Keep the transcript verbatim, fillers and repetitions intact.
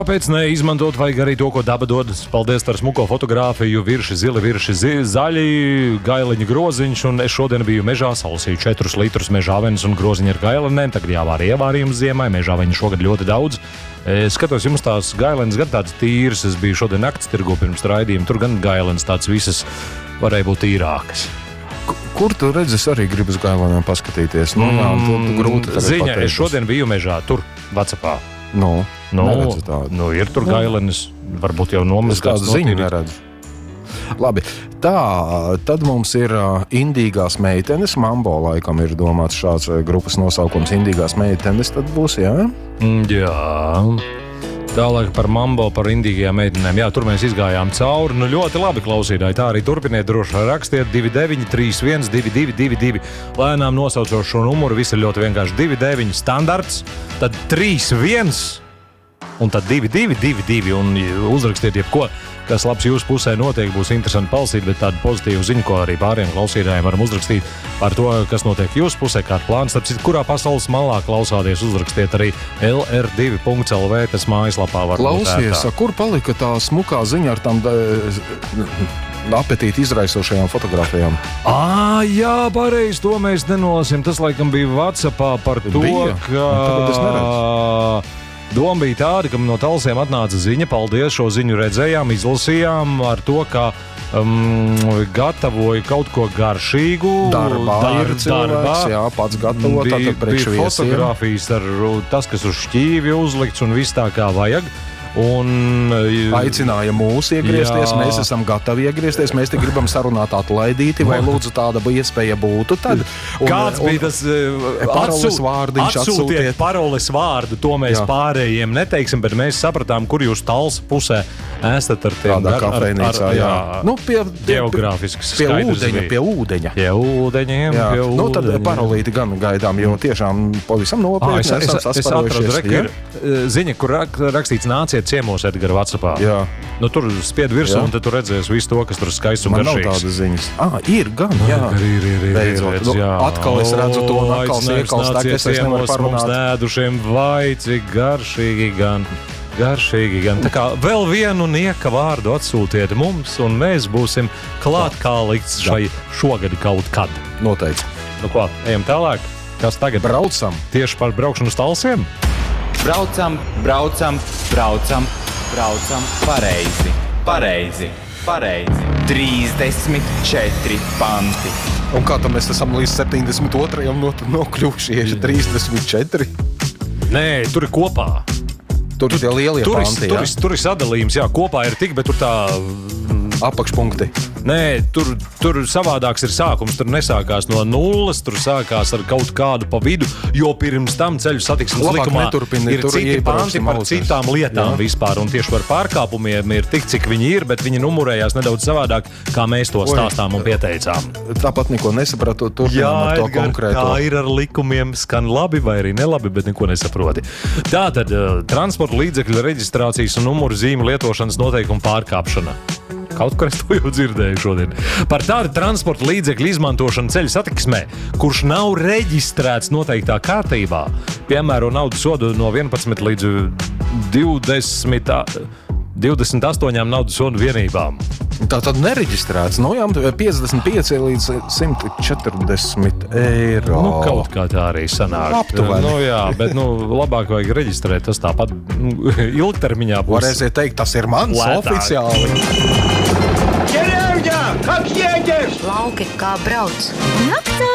Kāpēc neizmantot vajag arī to, ko daba dod? Paldies par smuko fotogrāfiju, virši zili, virši zi, zaļi, gailiņa groziņš, un es šodien biju mežā, salasīju četrus litrus mežāvenes un groziņu ar gailenēm, tagad jāvār ievārījums ziemai, mežāveņu šogad ļoti daudz. Es skatos, jums tās gailenes gan tāds tīrs, es biju šodien nakts tirgu pirms raidījuma, tur gan gailenes tāds visas varēja būt tīrākas. Kur tu redzi, es arī gribu uz gailenēm paskatīties? Nu, jā, tu, tu grūti Ziņa, es šodien biju mežā, tur, Vacapā. No, Nu, neredzu nu, ir tur gailenes, varbūt jau nomazgāts. Es tādu ziņu neredzu. Labi, tā, tad mums ir uh, Indīgās meitenes, Mambo laikam ir domāts šāds uh, grupas nosaukums Indīgās meitenes, tad būs, jā? Mm, jā. Tālāk par Mambo, par indīgajām meitenēm. Jā, tur mēs izgājām cauri. Nu, ļoti labi, klausītāji. Tā arī turpiniet droši rakstiet divi deviņi trīs viens divi divi divi divi. Lēnām nosaucot šo numuru, viss ir ļoti vienkārši divi deviņi standarts, tad trīs viens un tad divi divi divi divi un uzrakstiet jebko, kas labs jūsu pusē notiek, būs interesanti palasīt, bet tādu pozitīvu ziņu, ko arī pāriem klausītājiem varam uzrakstīt par to, kas notiek jūsu pusē, kāda plāns. Tāpēc, kurā pasaules malā klausāties, uzrakstiet arī L R divi punkts L V, tas mājaslapā var būt ērtā. Klausies, kur palika tā smukā ziņa ar tam apetīti izraisošajām fotogrāfijām? Ā, jā, pareizi, to mēs nenolasim. Tas laikam bija Vacapā par to, bija? ka... Doma bija tāda, ka no Talsiem atnāca ziņa, paldies, šo ziņu redzējām, izlasījām ar to, ka um, gatavoja kaut ko garšīgu. Darbā dar, ir cilvēks, darbā. Jā, pats gatavo, tātad priekš viesiem. Bija fotogrāfijas ar tas, kas uz šķīvja uzlikts un viss tā kā vajag. Un aicināja mūs iegriezties, jā. Mēs esam gatavi iegriezties, mēs te gribam sarunāt atlaidīti, vai lūdzu tāda iespēja būtu tad. Un, Kāds bija tas paroles vārdiņš, atsūtiet paroles vārdu, to mēs jā. Pārējiem neteiksim, bet mēs sapratām, kur jūs Tals pusē esat ar tiem. Tādā kafejnīcā, jā. Nu, pie, geogrāfisks pie ūdeņa, pie ūdeņa. Pie ūdeņiem, jā. pie ūdeņa. Nu, tad parolīti gan gaidām, jo tiešām pavisam nopietni esam sasparojušies. Es, es ziņa, kur rakstīts nāciet ciemos Edgara Vacapā. Jā. Nu, tur spied virsū, jā. Un tad tu redzēsi visu to, kas tur skaists un man garšīgs. Man nav tādas ziņas. Ah, ir gan, jā. Ir, ir, ir, ir, Beidzot. redz, jā. Nu, atkal es redzu to, un atkal iekals tā, ka es vairs nevaru parunāt. Mums nēdušiem vai cik garšīgi gan, garšīgi gan. Tā kā vēl vienu nieka vārdu atsūtiet mums, un mēs būsim klāt kā likts šai šogad kaut kad. Noteikti. Nu ko, ejam tālāk. Kas tagad? Braucam. Tieši par braukšanu uz Talsiem? Braucam, braucam, braucam, braucam, pareizi, pareizi, pareizi. trīsdesmit četri panti. Un kā tam mēs esam līdz septiņdesmit otrajam nokļuvušies? trīsdesmit četri? Nē, tur ir kopā. Tur ir tie lielie tur, panti, tur, jā? Tur, tur ir sadalījums, jā, kopā ir tik, bet tur tā... apakšpunkti. Nē, tur, tur savādāks ir sākums. Tur nesākās no nulles, tur sākās ar kaut kādu pa vidu, jo pirms tam ceļu satiksmes labāk likumā neturpini, ir citi panti par citām lietām, jā. Vispār. Un tieši par pārkāpumiem ir tik, cik viņi ir, bet viņi numurējās nedaudz savādāk, kā mēs to stāstām un pieteicām. Tāpat neko nesapratu, turpinām ar to konkrēto. Kā ir ar likumiem, skan labi vai arī nelabi, bet neko nesaproti. Tātad transporta līdzekļu reģistrācijas un numuru zīmu lietošanas noteikumu pārkāpšana. Kaut kur es to jau dzirdēju šodien. Par tādu transporta līdzekļu izmantošanu ceļu satiksmē, kurš nav reģistrēts noteiktā kārtībā, piemēro naudas sodu no vienpadsmit līdz divdesmit, divdesmit astoņām naudas sodu vienībām. Tā tad nereģistrēts. Nu, jā, piecdesmit pieci līdz simt četrdesmit eiro. Nu, kaut kā tā arī sanāk. Aptuveni. Nu, jā, bet nu, labāk vajag reģistrēt. Tas tāpat nu, ilgtermiņā būs. Varēsiet teikt, tas ir mans lētāk. Oficiāli. Ķerēvģā, как едешь? Lauki kā brauc. Naktā.